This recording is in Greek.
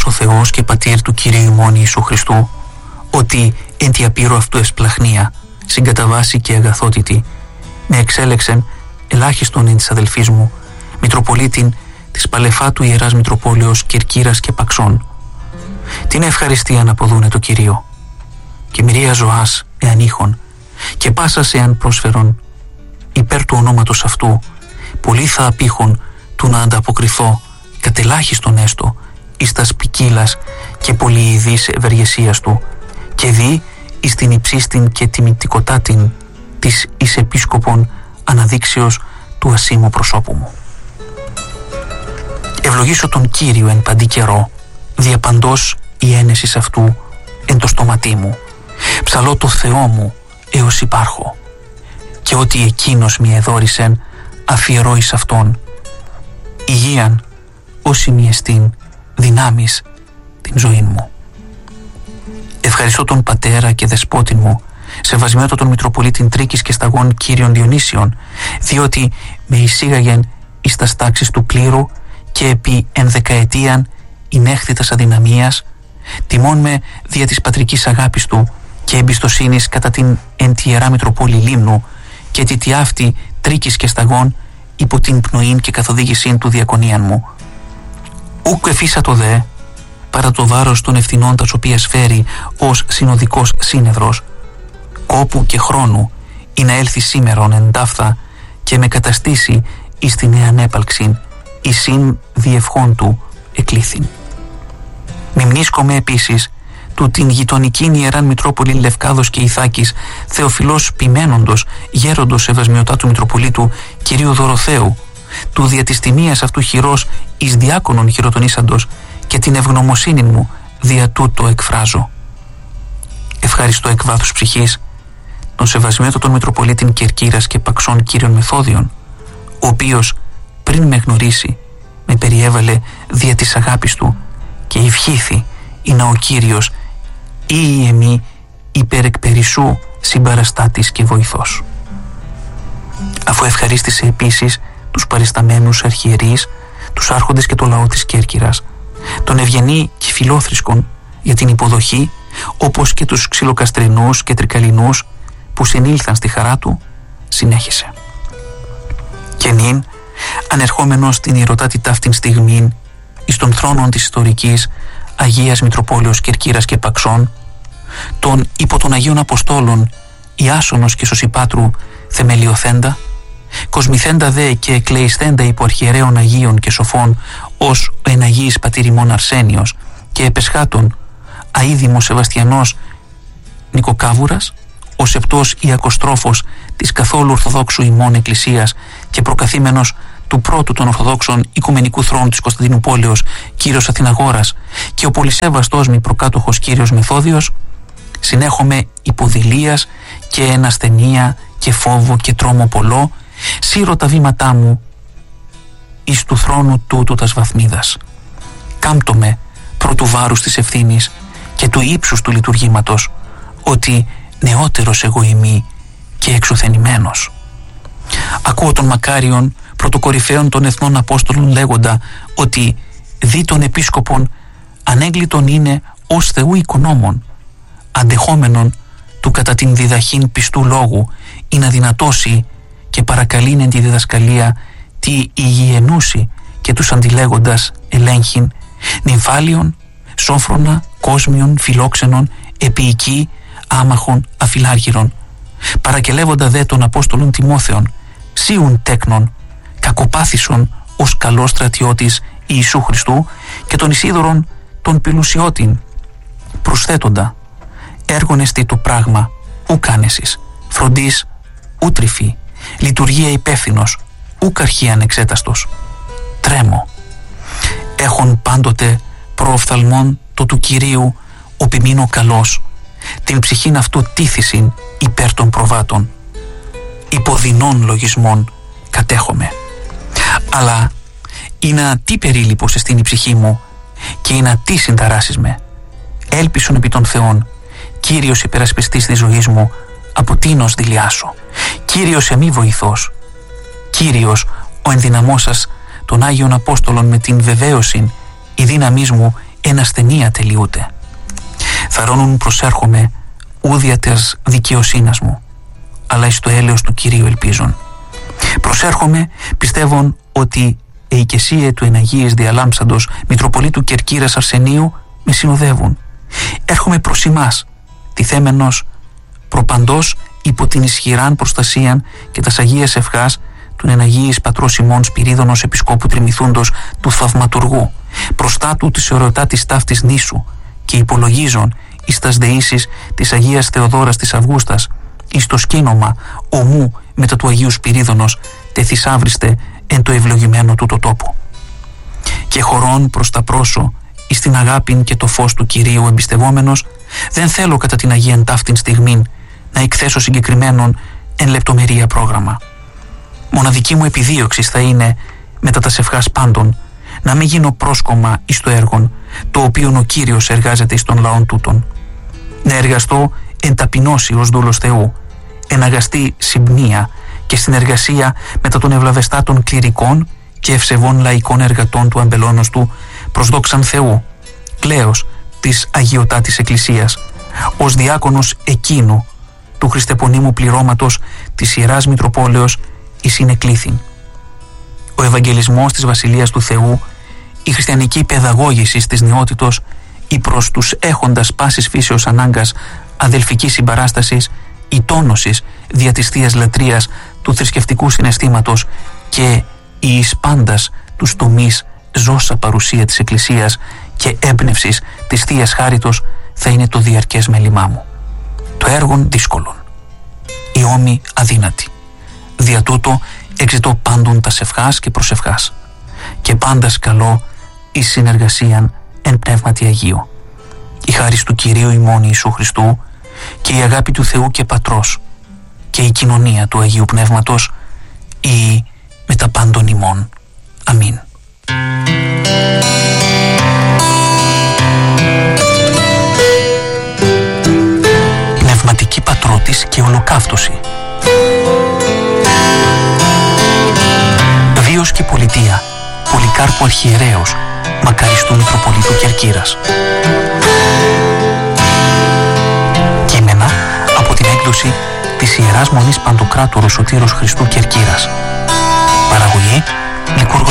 ο Θεός και Πατήρ του Κυρίου ημών Ιησού Χριστού, ότι εν τη απείρω αυτού εσπλαχνία, συγκαταβάσει και αγαθότητη, με εξέλεξεν ελάχιστον εν της αδελφής μου, Μητροπολίτην της Παλεφάτου Ιεράς Μητροπόλεως Κερκύρας και Παξών. Την ευχαριστία να αποδούνε το Κυρίο, και μοιρία ζωάς εάν ήχον, και πάσας εάν πρόσφερον, υπέρ του ονόματος αυτού, πολλοί θα απήχουν του να ανταποκριθώ, κατελάχιστον έστω, εις τας ποικίλας και πολυειδής ευεργεσίας του, και δει εις την υψίστην και τιμητικοτάτην της εις επίσκοπον αναδείξεως του ασήμου προσώπου μου. Ευλογήσω τον Κύριο εν παντή καιρό, διαπαντός η ένεσης αυτού εν το στόματί μου. Ψαλώ το Θεό μου έως υπάρχω, και ότι εκείνος μη εδόρισεν αφιερώ εις αυτόν. Υγείαν όσοι μη εστίν δυνάμεις την ζωή μου. Ευχαριστώ τον Πατέρα και Δεσπότην μου, σεβασμιότο τον Μητροπολίτην Τρίκης και Σταγών Κύριον Διονύσιον, διότι με εισήγαγεν εις τας τάξεις του κλήρου και επί ενδεκαετίαν ηνέχθητας αδυναμίας, τιμών με δια της πατρικής αγάπης του και εμπιστοσύνης κατά την εν τη Ιερά Μητροπόλη Λίμνου και τη τιάφτη Τρίκης και Σταγών υπό την πνοήν και καθοδήγησήν του διακονίαν μου. Ούκ εφίσατο δε, παρά το βάρος των ευθυνών τας οποίας φέρει ως συνοδικός σύνεδρος, κόπου και χρόνου ή να έλθει σήμερον εντάφθα και με καταστήσει εις την εανέπαλξην, εις συν διευχών του εκλήθην. Μιμνίσκομαι επίσης του την γειτονικήν Ιεράν Μητρόπολη Λευκάδος και Ιθάκης Θεοφιλός Ποιμένοντος γέροντος σεβασμιωτά του Μητροπολίτου Κυρίου Δωροθέου, του δια της τιμίας αυτού χειρός εις διάκονον χειροτονίσαντος, και την ευγνωμοσύνη μου δια τούτο εκφράζω. Ευχαριστώ εκ βάθους ψυχής τον σεβασμιότο των Μητροπολίτην Κερκύρας και Παξών Κύριον Μεθόδιον, ο οποίος πριν με γνωρίσει με περιέβαλε δια της αγάπης του και ευχήθη ή να ο Κύριος ή εμή υπερεκπερισσού συμπαραστάτης και βοηθός. Αφού ευχαρίστησε επίσης τους παρισταμένους αρχιερείς, τους άρχοντες και το λαό της Κέρκυρας, τον ευγενή και φιλόθρησκον για την υποδοχή, όπως και τους ξυλοκαστρινούς και τρικαλινούς που συνήλθαν στη χαρά του, συνέχισε. Και νυν, ανερχόμενος στην ιερωτάτη ταύτην στιγμήν εις των θρόνων της ιστορικής Αγίας Μητροπόλεως Κερκύρας και Παξών, τον υπό των Αγίων Αποστόλων Ιάσονος και Σωσιπάτρου θεμελιωθέντα, κοσμηθέντα δε και εκλεισθέντα υπό αρχιερέων Αγίων και Σοφών ως ο εναγίης πατήρ ημών Αρσένιος και επεσχάτων αίδημος Σεβαστιανός Νικοκάβουρας, ο σεπτός Ιακοστρόφος της καθόλου Ορθοδόξου ημών Εκκλησίας και προκαθήμενος του πρώτου των Ορθοδόξων Οικουμενικού Θρόνου της Κωνσταντινούπολεως Κύριος Αθηναγόρας και ο πολυσέβαστός μη προκάτοχος Κύριος Μεθόδιος, συνέχομαι υποδηλίας και ενασθενία και φόβο και τρόμο πολλό, σύρω τα βήματά μου εις του θρόνου τούτου τας βαθμίδας. Κάμπτω με πρώτου βάρους της ευθύνης και του ύψους του λειτουργήματος, ότι νεότερος εγώ ημί και εξουθενημένος. Ακούω τον μακάριον πρωτοκορυφαίων των εθνών Απόστολων λέγοντα ότι δι των επίσκοπων ανέγκλητον είναι ως Θεού οικονόμων, αντεχόμενον του κατά την διδαχήν πιστού λόγου ή να δυνατώσει και παρακαλήν εν τη διδασκαλία τη υγιενούση και τους αντιλέγοντας ελέγχην νυμφάλιον, σόφρονα, κόσμιον, φιλόξενον, επίοικη, άμαχων, αφιλάργυρων, παρακελεύοντα δε των Απόστολων Τιμόθεων, σίουν τέκνων, κακοπάθησον ως καλός στρατιώτης Ιησού Χριστού και των Ισίδωρων των Πηλουσιώτην, προσθέτοντα έργον εστί το πράγμα, ου κάνεσης, φροντίς, ου τρυφή, λειτουργία υπεύθυνος, ου καρχή ανεξέταστος. Τρέμω. Έχον πάντοτε προοφθαλμών το του Κυρίου, οπιμήνω καλός, την ψυχήν αυτού τήθησιν υπέρ των προβάτων. Υποδεινών λογισμών κατέχομαι. Αλλά είναι τι περίληπος εστίν η ψυχή μου και είναι τι συνταράσεις με. Έλπισον επί των Θεών, Κύριος υπερασπιστής της ζωής μου, από τίνος δηλιάσω. Κύριος εμή βοηθός. Κύριος ο ενδυναμώσας των Άγιων Απόστολων με την βεβαίωσιν, η δύναμής μου εν ασθενεία τελειούται. Θαρώνουν προσέρχομαι ούδια τες δικαιοσύνας μου, αλλά εις το έλεος του Κυρίου ελπίζων. Προσέρχομαι πιστεύων ότι η οικεσία του εναγίης διαλάμψαντος Μητροπολίτου Κερκύρας Αρσενίου με συνοδεύουν. Έρχομαι προς ημάς, τιθέμενος προπαντός υπό την ισχυράν προστασίαν και τας Αγίας Ευχάς του εναγίης πατρός ημών Σπυρίδωνος Επισκόπου Τριμηθούντος του Θαυματουργού, προστά του της ερωτάτης ταύτης νήσου, και υπολογίζον εις τας δεήσεις της Αγίας Θεοδόρας της Αυγούστας, εις το σκήνομα ομού μετά του Αγίου Σπυρίδωνος τεθυσάβριστε εν το ευλογημένο τούτο τόπο. Και χωρών προς τα πρόσω εις την αγάπην και το φως του Κυρίου εμπιστευόμενος, δεν θέλω κατά την Αγίαν ταύτην στιγμήν να εκθέσω συγκεκριμένον εν λεπτομερία πρόγραμμα. Μοναδική μου επιδίωξη θα είναι μετά τας ευχάς πάντων να μην γίνω πρόσκομα εις το έργον το οποίον ο Κύριος εργάζεται εις των λαών τούτων. Να εργαστώ εν ταπεινώσει ως δούλος Θεού, εν αγαστή συμπνία και συνεργασία μετά των ευλαβεστάτων κληρικών και ευσεβών λαϊκών εργατών του αμπελώνος του προς δόξαν Θεού, κλαίος της αγιωτάτης Εκκλησίας, ως διάκονος εκείνου του χριστεπονίμου πληρώματος της Ιεράς Μητροπόλεως η συνεκλήθην. Ο Ευαγγελισμός της Βασιλείας του Θεού, η χριστιανική παιδαγώγηση της νεότητος, η προς τους έχοντας πάσης φύσεως ανάγκας αδελφικής συμπαράστασης, η τόνωσης δια της Θείας λατρείας του θρησκευτικού συναισθήματος και η εις πάντας τους τομείς ζώσα παρουσία της Εκκλησίας και έμπνευσης της Θείας Χάριτος θα είναι το διαρκές μέλημά μου. Το έργον δύσκολον, η ώμη αδύνατη. Δια τούτο εξητώ πάντων τας ευχάς και προσευχάς και πάντας καλό εις συνεργασίαν εν πνεύματι Αγίου. Η χάρις του Κυρίου ημών Ιησού Χριστού και η αγάπη του Θεού και Πατρός και η κοινωνία του Αγίου Πνεύματος ή με τα πάντων ημών. Αμήν. Πνευματική πατρότης και ολοκαύτωση. Βίος και πολιτεία Πολυκάρπου Αρχιερέως Μακαριστού Μητροπολίτου Κερκύρας. Κείμενα από την έκδοση της Ιεράς Μονής Παντοκράτορου Σωτήρος Χριστού Κερκύρας. Παραγωγή Λικούργο